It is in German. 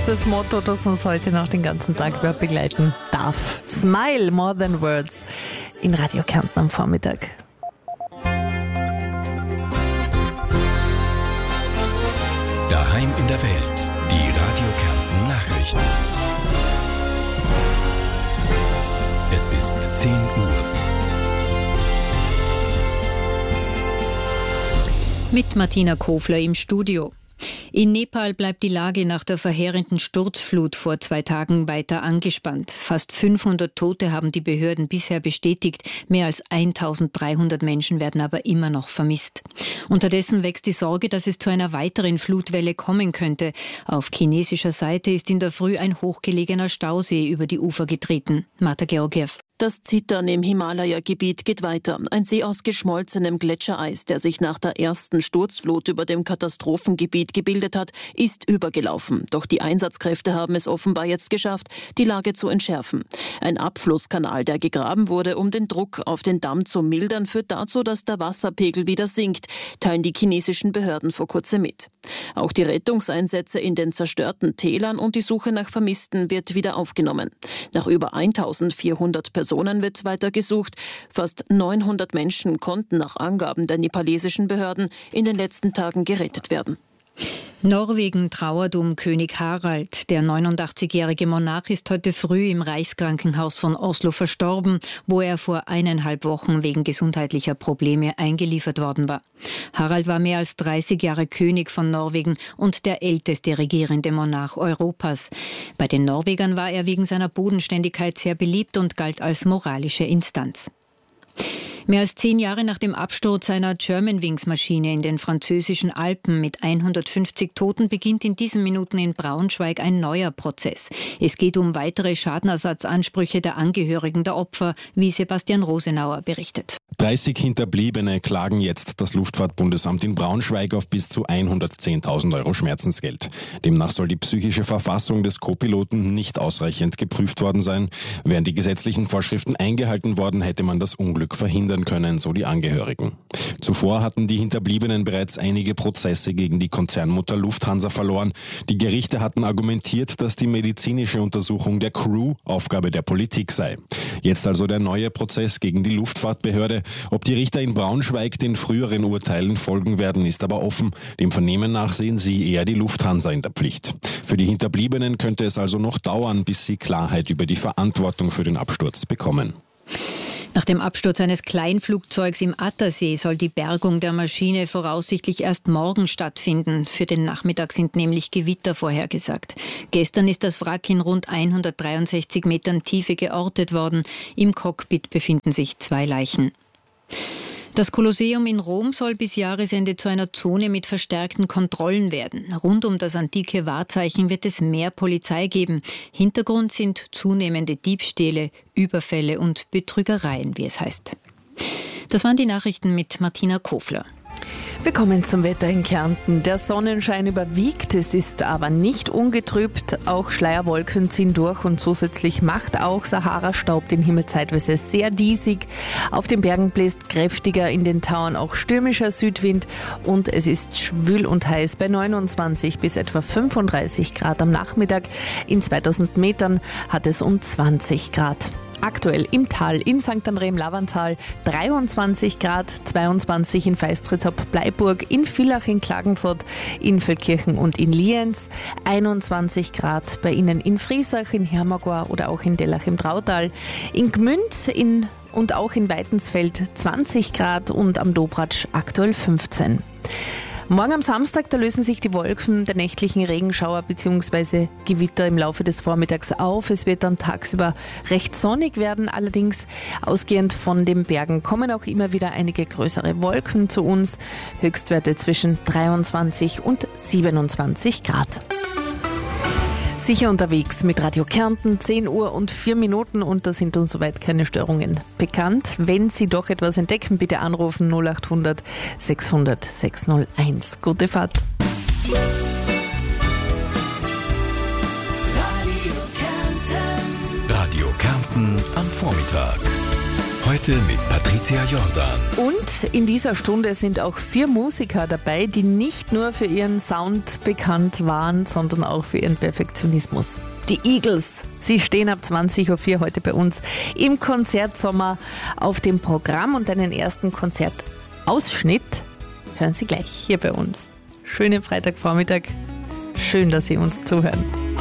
das Motto, das uns heute noch den ganzen Tag über begleiten darf. Smile more than words in Radio Kärnten am Vormittag. Daheim in der Welt, die Radio Kärnten Nachrichten. Es ist 10 Uhr. Mit Martina Kofler im Studio. In Nepal bleibt die Lage nach der verheerenden Sturzflut vor 2 Tagen weiter angespannt. Fast 500 Tote haben die Behörden bisher bestätigt. Mehr als 1300 Menschen werden aber immer noch vermisst. Unterdessen wächst die Sorge, dass es zu einer weiteren Flutwelle kommen könnte. Auf chinesischer Seite ist in der Früh ein hochgelegener Stausee über die Ufer getreten. Marta Georgiev. Das Zittern im Himalaya-Gebiet geht weiter. Ein See aus geschmolzenem Gletschereis, der sich nach der ersten Sturzflut über dem Katastrophengebiet gebildet hat, ist übergelaufen. Doch die Einsatzkräfte haben es offenbar jetzt geschafft, die Lage zu entschärfen. Ein Abflusskanal, der gegraben wurde, um den Druck auf den Damm zu mildern, führt dazu, dass der Wasserpegel wieder sinkt, teilen die chinesischen Behörden vor kurzem mit. Auch die Rettungseinsätze in den zerstörten Tälern und die Suche nach Vermissten wird wieder aufgenommen. Nach über 1400 Personen wird weiter gesucht. Fast 900 Menschen konnten nach Angaben der nepalesischen Behörden in den letzten Tagen gerettet werden. Norwegen trauert um König Harald. Der 89-jährige Monarch ist heute früh im Reichskrankenhaus von Oslo verstorben, wo er vor 1,5 Wochen wegen gesundheitlicher Probleme eingeliefert worden war. Harald war mehr als 30 Jahre König von Norwegen und der älteste regierende Monarch Europas. Bei den Norwegern war er wegen seiner Bodenständigkeit sehr beliebt und galt als moralische Instanz. Mehr als 10 Jahre nach dem Absturz einer Germanwings-Maschine in den französischen Alpen mit 150 Toten beginnt in diesen Minuten in Braunschweig ein neuer Prozess. Es geht um weitere Schadenersatzansprüche der Angehörigen der Opfer, wie Sebastian Rosenauer berichtet. 30 Hinterbliebene klagen jetzt das Luftfahrtbundesamt in Braunschweig auf bis zu 110.000 Euro Schmerzensgeld. Demnach soll die psychische Verfassung des Co-Piloten nicht ausreichend geprüft worden sein. Wären die gesetzlichen Vorschriften eingehalten worden, hätte man das Unglück verhindern können, so die Angehörigen. Zuvor hatten die Hinterbliebenen bereits einige Prozesse gegen die Konzernmutter Lufthansa verloren. Die Gerichte hatten argumentiert, dass die medizinische Untersuchung der Crew Aufgabe der Politik sei. Jetzt also der neue Prozess gegen die Luftfahrtbehörde. Ob die Richter in Braunschweig den früheren Urteilen folgen werden, ist aber offen. Dem Vernehmen nach sehen sie eher die Lufthansa in der Pflicht. Für die Hinterbliebenen könnte es also noch dauern, bis sie Klarheit über die Verantwortung für den Absturz bekommen. Nach dem Absturz eines Kleinflugzeugs im Attersee soll die Bergung der Maschine voraussichtlich erst morgen stattfinden. Für den Nachmittag sind nämlich Gewitter vorhergesagt. Gestern ist das Wrack in rund 163 Metern Tiefe geortet worden. Im Cockpit befinden sich 2 Leichen. Das Kolosseum in Rom soll bis Jahresende zu einer Zone mit verstärkten Kontrollen werden. Rund um das antike Wahrzeichen wird es mehr Polizei geben. Hintergrund sind zunehmende Diebstähle, Überfälle und Betrügereien, wie es heißt. Das waren die Nachrichten mit Martina Kofler. Wir kommen zum Wetter in Kärnten. Der Sonnenschein überwiegt, es ist aber nicht ungetrübt. Auch Schleierwolken ziehen durch und zusätzlich macht auch Sahara-Staub den Himmel zeitweise sehr diesig. Auf den Bergen bläst kräftiger, in den Tauern auch stürmischer Südwind und es ist schwül und heiß bei 29 bis etwa 35 Grad am Nachmittag. In 2000 Metern hat es um 20 Grad. Aktuell im Tal in St. André im Lavantal 23 Grad, 22 in Feistritz-Bleiburg, in Villach in Klagenfurt, in Feldkirchen und in Lienz, 21 Grad bei Ihnen in Friesach, in Hermagor oder auch in Dellach im Trautal, in Gmünd und auch in Weitensfeld 20 Grad und am Dobratsch aktuell 15. Morgen am Samstag, da lösen sich die Wolken der nächtlichen Regenschauer bzw. Gewitter im Laufe des Vormittags auf. Es wird dann tagsüber recht sonnig werden. Allerdings ausgehend von den Bergen kommen auch immer wieder einige größere Wolken zu uns. Höchstwerte zwischen 23 und 27 Grad. Sicher unterwegs mit Radio Kärnten, 10 Uhr und 4 Minuten und da sind uns soweit keine Störungen bekannt. Wenn Sie doch etwas entdecken, bitte anrufen 0800 600 601. Gute Fahrt. Radio Kärnten am Vormittag. Heute mit Patricia Jordan. Und in dieser Stunde sind auch 4 Musiker dabei, die nicht nur für ihren Sound bekannt waren, sondern auch für ihren Perfektionismus. Die Eagles, sie stehen ab 20.04 Uhr heute bei uns im Konzertsommer auf dem Programm und einen ersten Konzertausschnitt hören Sie gleich hier bei uns. Schönen Freitagvormittag, schön, dass Sie uns zuhören.